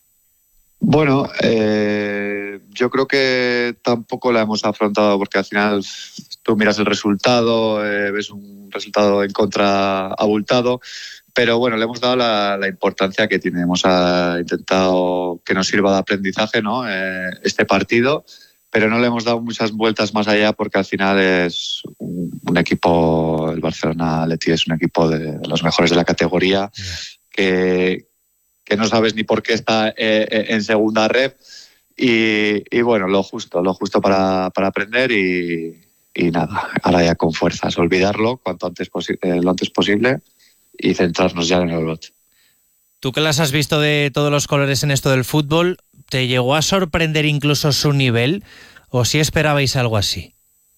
Bueno, eh, yo creo que tampoco la hemos afrontado, porque al final tú miras el resultado, eh, ves un resultado en contra abultado, pero bueno, le hemos dado la, la importancia que tiene. Hemos a, intentado que nos sirva de aprendizaje, ¿no? Eh, este partido, pero no le hemos dado muchas vueltas más allá, porque al final es un, un equipo, el Barcelona Athletic es un equipo de, de los mejores de la categoría, que... que no sabes ni por qué está eh, en segunda ref, y, y bueno, lo justo, lo justo para, para aprender y, y nada, ahora ya con fuerzas, olvidarlo cuanto antes posi- eh, lo antes posible y centrarnos ya en el Olot. Tú que las has visto de todos los colores en esto del fútbol, ¿te llegó a sorprender incluso su nivel o si esperabais algo así?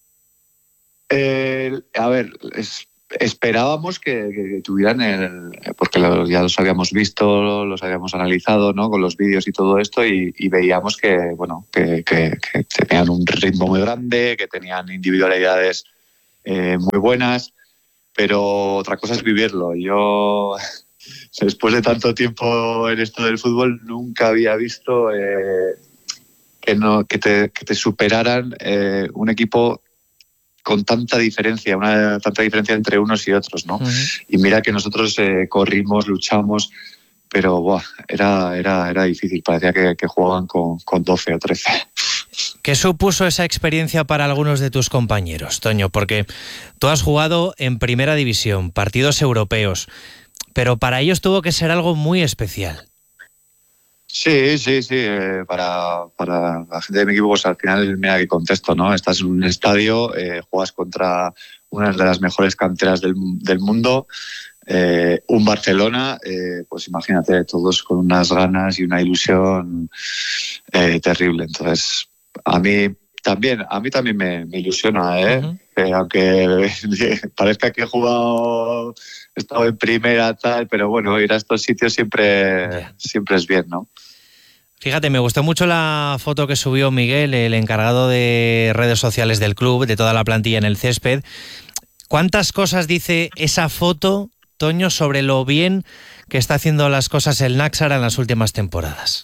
Eh, a ver, es, esperábamos que, que tuvieran el... porque lo, ya los habíamos visto, los habíamos analizado, ¿no? Con los vídeos y todo esto y, y veíamos que, bueno, que, que, que tenían un ritmo muy grande, que tenían individualidades eh, muy buenas, pero otra cosa es vivirlo. Yo, después de tanto tiempo en esto del fútbol, nunca había visto eh, que, no, que, te, que te superaran eh, un equipo con tanta diferencia, una tanta diferencia entre unos y otros, ¿no? Uh-huh. Y mira que nosotros eh, corrimos, luchamos, pero buah, era, era, era difícil, parecía que, que jugaban con, con doce o trece. ¿Qué supuso esa experiencia para algunos de tus compañeros, Toño? Porque tú has jugado en Primera División, partidos europeos, pero para ellos tuvo que ser algo muy especial. Sí, sí, sí. Eh, para, para la gente de mi equipo, pues al final, mira qué contexto, ¿no? Estás en un estadio, eh, juegas contra una de las mejores canteras del, del mundo, eh, un Barcelona, eh, pues imagínate, todos con unas ganas y una ilusión eh, terrible. Entonces, a mí también, a mí también me, me ilusiona, ¿eh? Uh-huh. Eh, aunque parezca que he jugado, he estado en primera, tal, pero bueno, ir a estos sitios siempre, yeah. siempre es bien, ¿no? Fíjate, me gustó mucho la foto que subió Miguel, el encargado de redes sociales del club, de toda la plantilla en el césped. ¿Cuántas cosas dice esa foto, Toño, sobre lo bien que está haciendo las cosas el Náxara en las últimas temporadas?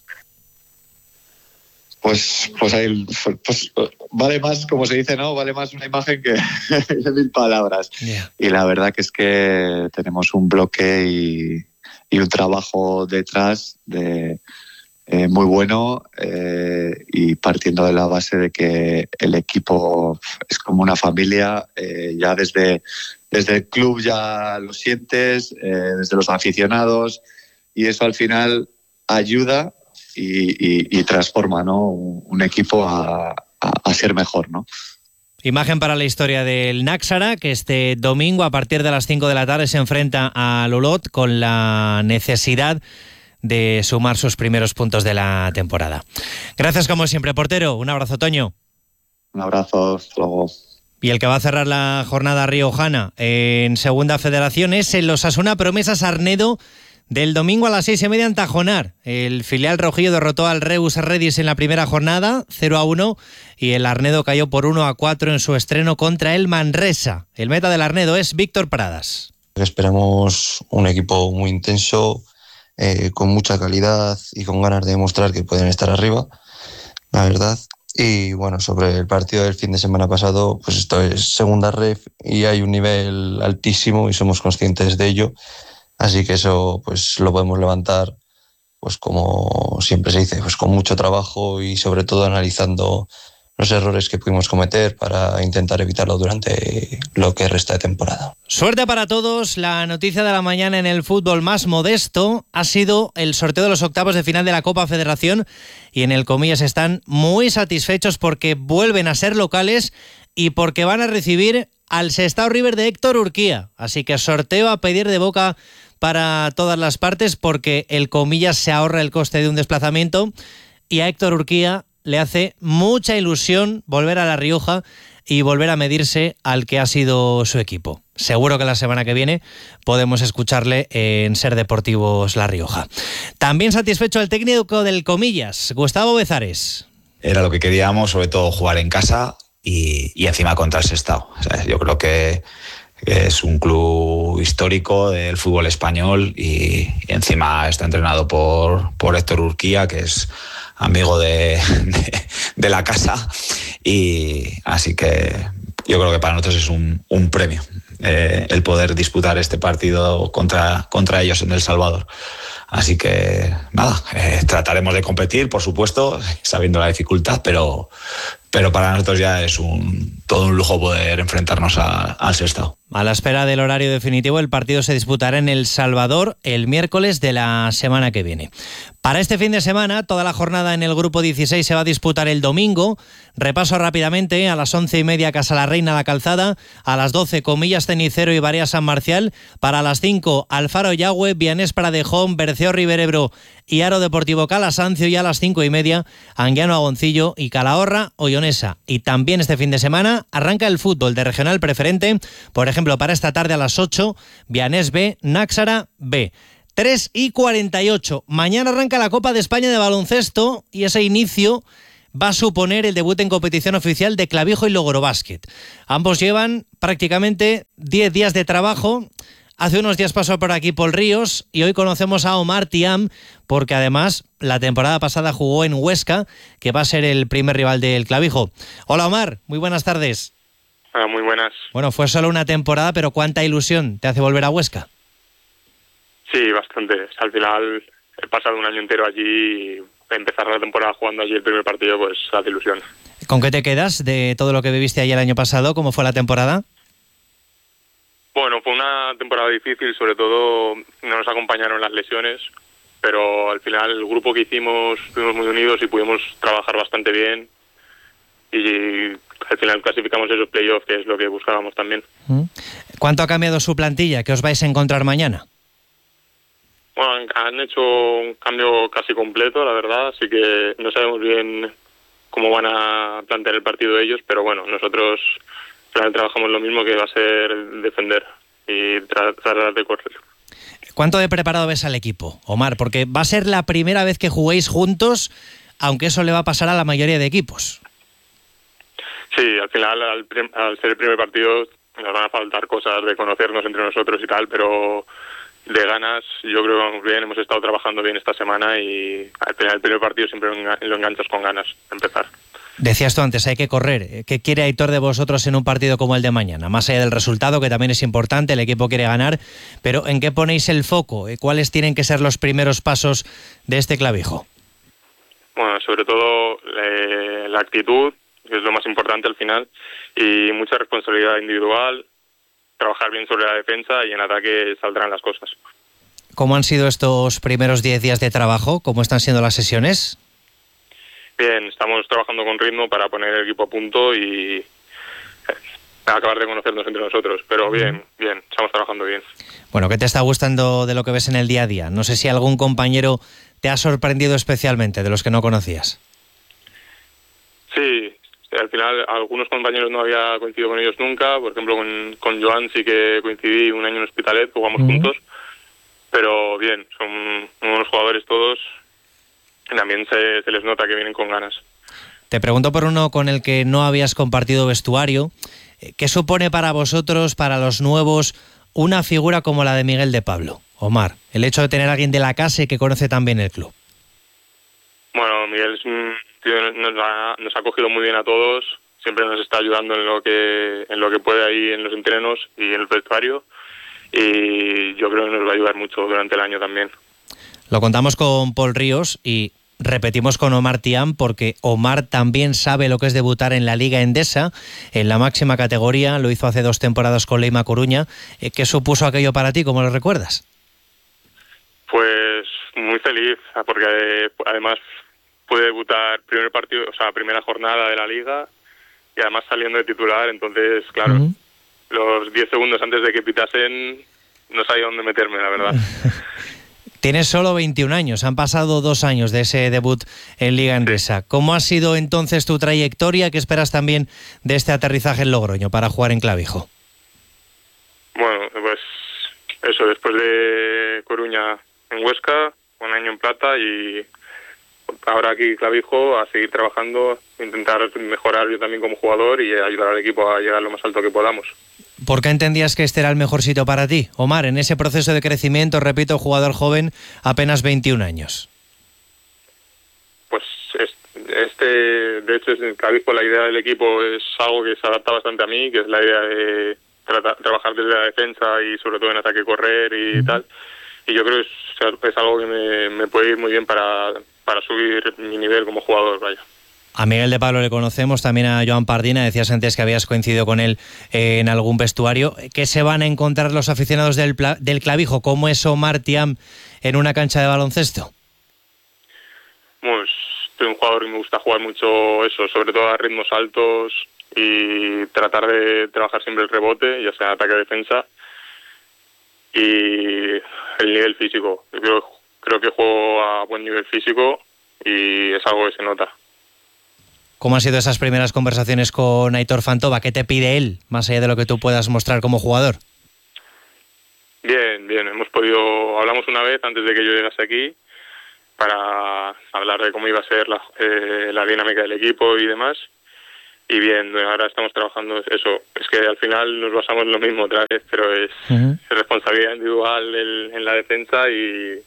Pues, pues, hay, pues vale más, como se dice, ¿no? Vale más una imagen que mil palabras. Yeah. Y la verdad que es que tenemos un bloque y, y un trabajo detrás de... Eh, muy bueno eh, y partiendo de la base de que el equipo es como una familia, eh, ya desde, desde el club ya lo sientes, eh, desde los aficionados, y eso al final ayuda y, y, y transforma, ¿no? un, un equipo a, a, a ser mejor, ¿no? Imagen para la historia del Náxara, que este domingo a partir de las cinco de la tarde se enfrenta al Olot con la necesidad de sumar sus primeros puntos de la temporada. Gracias como siempre, portero. Un abrazo, Toño. Un abrazo, hasta luego. Y el que va a cerrar la jornada riojana en Segunda Federación es el Osasuna Promesas Arnedo del domingo a las seis y media en Tajonar. El filial rojillo derrotó al Reus Redis en la primera jornada, cero a uno, y el Arnedo cayó por uno a cuatro en su estreno contra el Manresa. El meta del Arnedo es Víctor Pradas. Esperamos un equipo muy intenso, Eh, con mucha calidad y con ganas de demostrar que pueden estar arriba, la verdad. Y bueno, sobre el partido del fin de semana pasado, pues esto es segunda ref y hay un nivel altísimo y somos conscientes de ello, así que eso pues lo podemos levantar, pues como siempre se dice, pues con mucho trabajo y sobre todo analizando los errores que pudimos cometer para intentar evitarlo durante lo que resta de temporada. Suerte para todos. La noticia de la mañana en el fútbol más modesto ha sido el sorteo de los octavos de final de la Copa Federación y en el Comillas están muy satisfechos porque vuelven a ser locales y porque van a recibir al Sestao River de Héctor Urquía. Así que sorteo a pedir de boca para todas las partes porque el Comillas se ahorra el coste de un desplazamiento y a Héctor Urquía le hace mucha ilusión volver a La Rioja y volver a medirse al que ha sido su equipo. Seguro que la semana que viene podemos escucharle en Ser Deportivos La Rioja. También satisfecho el técnico del Comillas, Gustavo Bezares. Era lo que queríamos, sobre todo jugar en casa y, y encima contra el Sestao. O sea, yo creo que es un club histórico del fútbol español y, y encima está entrenado por, por Héctor Urquía, que es amigo de, de, de la casa, y así que yo creo que para nosotros es un, un premio eh, el poder disputar este partido contra, contra ellos en El Salvador. Así que nada, eh, trataremos de competir, por supuesto, sabiendo la dificultad, pero, pero para nosotros ya es un, todo un lujo poder enfrentarnos a, al Sestao. A la espera del horario definitivo, el partido se disputará en El Salvador el miércoles de la semana que viene. Para este fin de semana, toda la jornada en el grupo dieciséis se va a disputar el domingo. Repaso rápidamente: a las once y media Casa la Reina La Calzada, a las doce Comillas Cenicero y Barea San Marcial, para las cinco Alfaro Yagüe, Bianés Pradejón, Berceo Riberebro y Aro Deportivo Calasancio, y a las cinco y media Anguiano Agoncillo y Calahorra Ollonesa. Y también este fin de semana arranca el fútbol de regional preferente. Por ejemplo, para esta tarde a las ocho, Bianés B, Náxara B. tres y cuarenta y ocho. Mañana arranca la Copa de España de baloncesto y ese inicio va a suponer el debut en competición oficial de Clavijo y Logorobásquet. Ambos llevan prácticamente diez días de trabajo. Hace unos días pasó por aquí Pol Ríos y hoy conocemos a Omar Thiam, porque además la temporada pasada jugó en Huesca, que va a ser el primer rival del Clavijo. Hola Omar, muy buenas tardes. Ah, muy buenas. Bueno, fue solo una temporada, pero ¿cuánta ilusión te hace volver a Huesca? Sí, bastante. Al final he pasado un año entero allí y empezar la temporada jugando allí el primer partido, pues hace ilusión. ¿Con qué te quedas de todo lo que viviste allí el año pasado? ¿Cómo fue la temporada? Bueno, fue una temporada difícil, sobre todo no nos acompañaron las lesiones, pero al final el grupo que hicimos estuvimos muy unidos y pudimos trabajar bastante bien y al final clasificamos esos playoffs, que es lo que buscábamos también. ¿Cuánto ha cambiado su plantilla? ¿Qué os vais a encontrar mañana? Bueno, han hecho un cambio casi completo, la verdad, así que no sabemos bien cómo van a plantear el partido ellos, pero bueno, nosotros trabajamos lo mismo, que va a ser defender y tratar de correr. ¿Cuánto de preparado ves al equipo, Omar? Porque va a ser la primera vez que juguéis juntos, aunque eso le va a pasar a la mayoría de equipos. Sí, al final, al, al ser el primer partido, nos van a faltar cosas de conocernos entre nosotros y tal, pero de ganas yo creo que vamos bien, hemos estado trabajando bien esta semana y al final el primer partido siempre lo enganchas con ganas de empezar. Decías tú antes, hay que correr. ¿Qué quiere Aitor de vosotros en un partido como el de mañana? Más allá del resultado, que también es importante, el equipo quiere ganar, pero ¿en qué ponéis el foco? ¿Cuáles tienen que ser los primeros pasos de este Clavijo? Bueno, sobre todo eh, la actitud, que es lo más importante al final, y mucha responsabilidad individual, trabajar bien sobre la defensa y en ataque saldrán las cosas. ¿Cómo han sido estos primeros diez días de trabajo? ¿Cómo están siendo las sesiones? Bien, estamos trabajando con ritmo para poner el equipo a punto y acabar de conocernos entre nosotros, pero bien, bien, estamos trabajando bien. Bueno, ¿qué te está gustando de lo que ves en el día a día? No sé si algún compañero te ha sorprendido especialmente, de los que no conocías. Sí, al final algunos compañeros no había coincidido con ellos nunca, por ejemplo con, con Joan sí que coincidí un año en Hospitalet, jugamos uh-huh. juntos, pero bien, son unos jugadores todos. También se, se les nota que vienen con ganas. Te pregunto por uno con el que no habías compartido vestuario. ¿Qué supone para vosotros, para los nuevos, una figura como la de Miguel de Pablo? Omar, el hecho de tener a alguien de la casa y que conoce tan bien el club. Bueno, Miguel es un tío, nos ha, nos ha acogido muy bien a todos, siempre nos está ayudando en lo que en lo que puede ahí en los entrenos y en el vestuario, y yo creo que nos va a ayudar mucho durante el año también. Lo contamos con Pol Ríos y repetimos con Omar Thiam, porque Omar también sabe lo que es debutar en la Liga Endesa, en la máxima categoría. Lo hizo hace dos temporadas con Leima Coruña. ¿Qué supuso aquello para ti? ¿Cómo lo recuerdas? Pues muy feliz, porque además pude debutar primer partido, o sea, primera jornada de la Liga, y además saliendo de titular. Entonces, claro, uh-huh. los diez segundos antes de que pitasen no sabía dónde meterme, la verdad. Tienes solo veintiún años, han pasado dos años de ese debut en Liga Endesa. ¿Cómo ha sido entonces tu trayectoria? ¿Qué esperas también de este aterrizaje en Logroño para jugar en Clavijo? Bueno, pues eso, después de Coruña en Huesca, un año en Plata y ahora aquí Clavijo, a seguir trabajando, intentar mejorar yo también como jugador y ayudar al equipo a llegar lo más alto que podamos. ¿Por qué entendías que este era el mejor sitio para ti, Omar, en ese proceso de crecimiento, repito, jugador joven, apenas veintiún años? Pues este, de hecho, en Clavijo la idea del equipo es algo que se adapta bastante a mí, que es la idea de tra- trabajar desde la defensa y sobre todo en ataque, correr y uh-huh. tal. Y yo creo que es, es algo que me, me puede ir muy bien para, para subir mi nivel como jugador, vaya. A Miguel de Pablo le conocemos, también a Joan Pardina, decías antes que habías coincidido con él eh, en algún vestuario. ¿Qué se van a encontrar los aficionados del, del Clavijo? ¿Cómo es Omar Thiam en una cancha de baloncesto? Pues soy un jugador y me gusta jugar mucho eso, sobre todo a ritmos altos y tratar de trabajar siempre el rebote, ya sea ataque o defensa, y el nivel físico. Yo creo, creo que juego a buen nivel físico y es algo que se nota. ¿Cómo han sido esas primeras conversaciones con Aitor Fantova? ¿Qué te pide él, más allá de lo que tú puedas mostrar como jugador? Bien, bien. Hemos podido... Hablamos una vez antes de que yo llegase aquí para hablar de cómo iba a ser la, eh, la dinámica del equipo y demás. Y bien, ahora estamos trabajando eso. Es que al final nos basamos en lo mismo otra vez, pero es, uh-huh. es responsabilidad individual en, en la defensa y,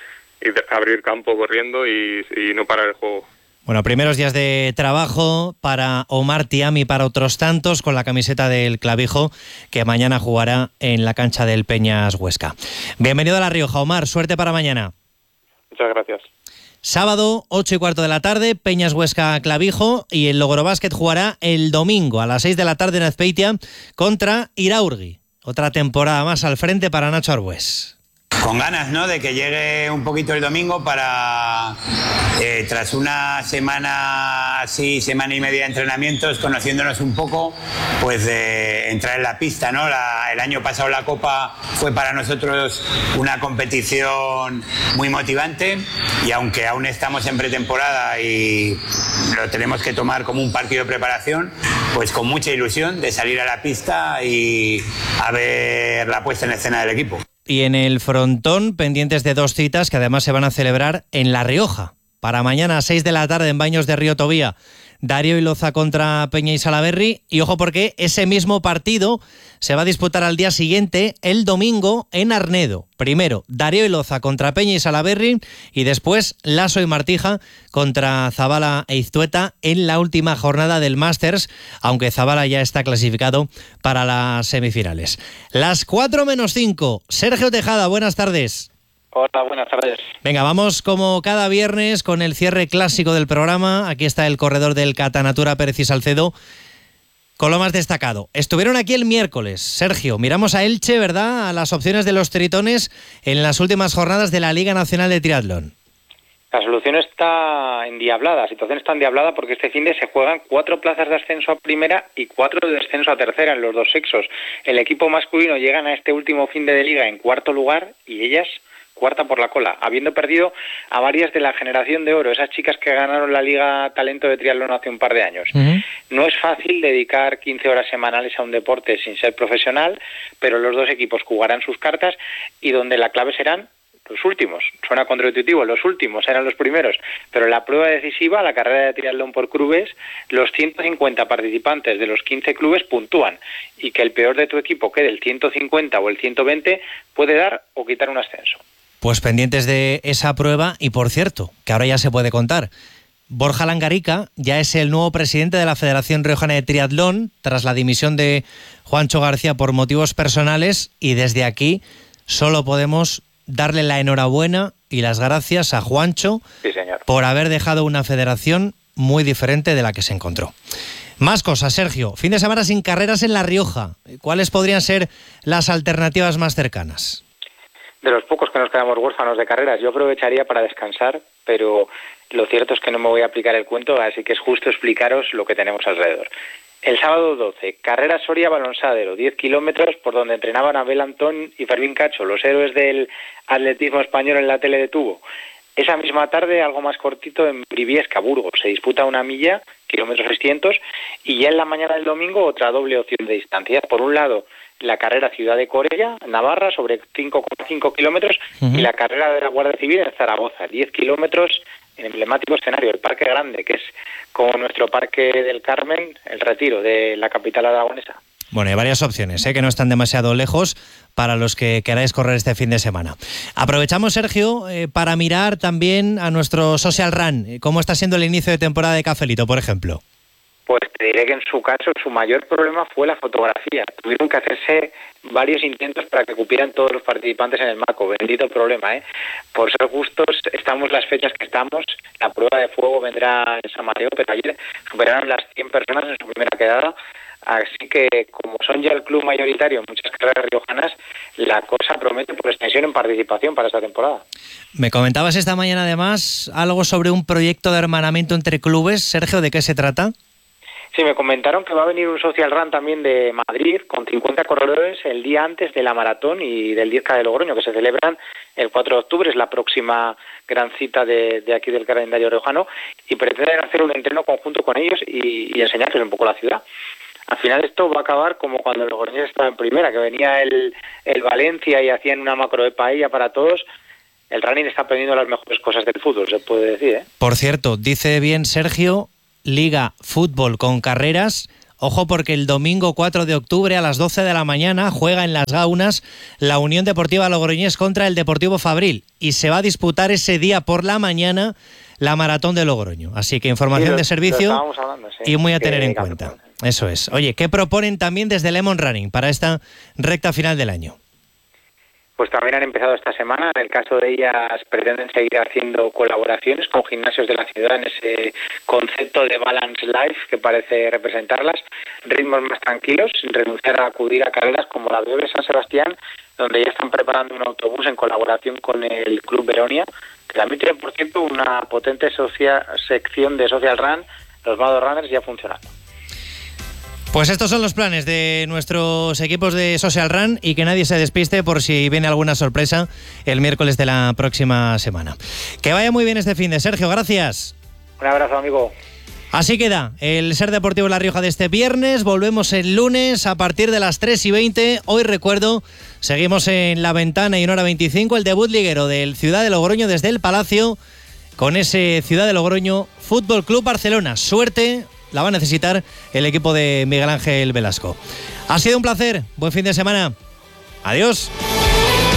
y abrir campo corriendo y, y no parar el juego. Bueno, primeros días de trabajo para Omar Thiam y para otros tantos con la camiseta del Clavijo, que mañana jugará en la cancha del Peñas Huesca. Bienvenido a La Rioja, Omar. Suerte para mañana. Muchas gracias. Sábado, ocho y cuarto de la tarde, Peñas Huesca Clavijo, y el Logrobásquet jugará el domingo a las seis de la tarde en Azpeitia contra Iraurgi. Otra temporada más al frente para Nacho Arbués. Con ganas, ¿no?, de que llegue un poquito el domingo para, eh, tras una semana así, semana y media de entrenamientos, conociéndonos un poco, pues de entrar en la pista, ¿no? La, el año pasado la Copa fue para nosotros una competición muy motivante y aunque aún estamos en pretemporada y lo tenemos que tomar como un partido de preparación, pues con mucha ilusión de salir a la pista y a ver la puesta en escena del equipo. Y en el frontón, pendientes de dos citas que además se van a celebrar en La Rioja. Para mañana a seis de la tarde en Baños de Río Tobía, Darío Iloza contra Peña y Salaberry. Y ojo porque ese mismo partido se va a disputar al día siguiente, el domingo, en Arnedo. Primero, Darío Iloza contra Peña y Salaberry y después Lasso y Martija contra Zabala e Iztueta en la última jornada del Masters, aunque Zabala ya está clasificado para las semifinales. Las cuatro menos cinco. Sergio Tejada, buenas tardes. Hola, buenas tardes. Venga, vamos como cada viernes con el cierre clásico del programa. Aquí está el corredor del Catanatura, Pérez y Salcedo, con lo más destacado. Estuvieron aquí el miércoles. Sergio, miramos a Elche, ¿verdad?, a las opciones de los tritones en las últimas jornadas de la Liga Nacional de Triatlón. La solución está endiablada, la situación está endiablada porque este fin de se juegan cuatro plazas de ascenso a primera y cuatro de descenso a tercera en los dos sexos. El equipo masculino llegan a este último fin de liga en cuarto lugar y ellas cuarta por la cola, habiendo perdido a varias de la generación de oro, esas chicas que ganaron la Liga Talento de Triatlón hace un par de años. Uh-huh. No es fácil dedicar quince horas semanales a un deporte sin ser profesional, pero los dos equipos jugarán sus cartas y donde la clave serán los últimos. Suena contraintuitivo, los últimos eran los primeros, pero la prueba decisiva, la carrera de triatlón por clubes, los ciento cincuenta participantes de los quince clubes puntúan y que el peor de tu equipo quede el ciento cincuenta o el ciento veinte puede dar o quitar un ascenso. Pues pendientes de esa prueba y, por cierto, que ahora ya se puede contar. Borja Langarica ya es el nuevo presidente de la Federación Riojana de Triatlón tras la dimisión de Juancho García por motivos personales y desde aquí solo podemos darle la enhorabuena y las gracias a Juancho, sí, señor, por haber dejado una federación muy diferente de la que se encontró. Más cosas, Sergio. Fin de semana sin carreras en La Rioja. ¿Cuáles podrían ser las alternativas más cercanas? De los pocos que nos quedamos huérfanos de carreras, yo aprovecharía para descansar, pero lo cierto es que no me voy a aplicar el cuento, así que es justo explicaros lo que tenemos alrededor. El sábado doce, carrera Soria Balonsadero, diez kilómetros por donde entrenaban Abel Antón y Fermín Cacho, los héroes del atletismo español en la tele de tubo. Esa misma tarde, algo más cortito, en Briviesca, Burgos, se disputa una milla, kilómetros seiscientos, y ya en la mañana del domingo otra doble opción de distancia. Por un lado, la carrera Ciudad de Corella, Navarra, sobre cinco coma cinco kilómetros, uh-huh. y la carrera de la Guardia Civil en Zaragoza, diez kilómetros, en emblemático escenario, el Parque Grande, que es como nuestro Parque del Carmen, el Retiro de la capital aragonesa. Bueno, hay varias opciones, ¿eh? que no están demasiado lejos para los que queráis correr este fin de semana. Aprovechamos, Sergio, eh, para mirar también a nuestro Social Run. ¿Cómo está siendo el inicio de temporada de Cafelito, por ejemplo? Pues te diré que en su caso su mayor problema fue la fotografía. Tuvieron que hacerse varios intentos para que cupieran todos los participantes en el marco. Bendito problema, ¿eh? Por ser justos, estamos las fechas que estamos. La prueba de fuego vendrá en San Mateo, pero ayer superaron las cien personas en su primera quedada. Así que, como son ya el club mayoritario en muchas carreras riojanas, la cosa promete por extensión en participación para esta temporada. Me comentabas esta mañana además algo sobre un proyecto de hermanamiento entre clubes. Sergio, ¿de qué se trata? Sí, me comentaron que va a venir un social run también de Madrid con cincuenta corredores el día antes de la maratón y del diez K de Logroño, que se celebran el cuatro de octubre, es la próxima gran cita de, de aquí del calendario riojano, y pretenden hacer un entreno conjunto con ellos y, y enseñarles un poco la ciudad. Al final esto va a acabar como cuando el Logroñés estaba en primera, que venía el, el Valencia y hacían una macro de paella para todos. El running está aprendiendo las mejores cosas del fútbol, se puede decir, ¿eh? Por cierto, dice bien Sergio, Liga Fútbol con carreras. Ojo, porque el domingo cuatro de octubre a las doce de la mañana juega en Las Gaunas la Unión Deportiva Logroñés contra el Deportivo Fabril y se va a disputar ese día por la mañana la maratón de Logroño. Así que información sí, lo, de servicio hablando, sí, y muy a tener en cuenta. Eso es. Oye, ¿qué proponen también desde Lemon Running para esta recta final del año? Pues también han empezado esta semana. En el caso de ellas pretenden seguir haciendo colaboraciones con gimnasios de la ciudad en ese concepto de balance life que parece representarlas. Ritmos más tranquilos, sin renunciar a acudir a carreras como la de San Sebastián, donde ya están preparando un autobús en colaboración con el Club Veronia, que también tiene, por cierto, una potente socia- sección de Social Run, los Mado Runners, ya funcionando. Pues estos son los planes de nuestros equipos de Social Run y que nadie se despiste por si viene alguna sorpresa el miércoles de la próxima semana. Que vaya muy bien este fin de Sergio, gracias. Un abrazo, amigo. Así queda el Ser Deportivo La Rioja de este viernes. Volvemos el lunes a partir de las tres y veinte. Hoy recuerdo, seguimos en La Ventana y en hora veinticinco el debut liguero del Ciudad de Logroño desde el Palacio con ese Ciudad de Logroño Fútbol Club Barcelona. Suerte la va a necesitar el equipo de Miguel Ángel Velasco. Ha sido un placer, buen fin de semana. Adiós.